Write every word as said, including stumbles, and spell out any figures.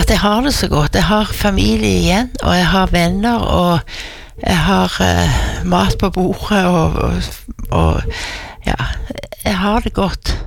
jeg har det så godt. Jeg har familie igjen, og jeg har venner, og jeg har uh, mat på bordet, og, og, og ja, jeg har det godt.